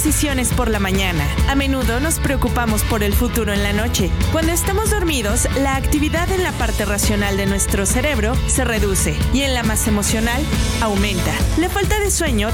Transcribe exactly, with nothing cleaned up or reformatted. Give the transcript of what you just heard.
Decisiones por la mañana. A menudo nos preocupamos por el futuro en la noche. Cuando estamos dormidos, la actividad en la parte racional de nuestro cerebro se reduce y en la más emocional aumenta. La falta de sueño